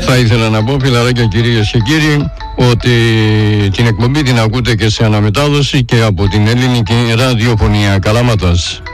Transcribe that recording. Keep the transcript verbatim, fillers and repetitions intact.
Θα ήθελα να πω, φιλαράκια κυρίες και κύριοι, ότι την εκπομπή την ακούτε και σε αναμετάδοση και από την ελληνική ραδιοφωνία Καλάματας.